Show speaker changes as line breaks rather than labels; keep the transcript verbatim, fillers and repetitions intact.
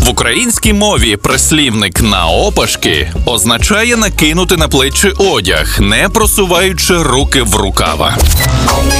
В українській мові прислівник «наопашки» означає накинути на плечі одяг, не просуваючи руки в рукава.